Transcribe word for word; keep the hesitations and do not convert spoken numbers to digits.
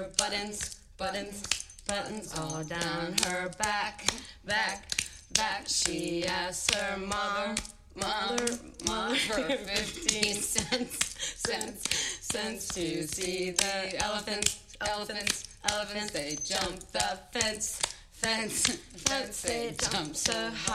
buttons, buttons, buttons all down her back, back, back. She asked her mother, mother, mother for fifteen cents, cents, cents to see the elephants, elephants, elephants. They jumped the fence, fence, fence. They jumped so high.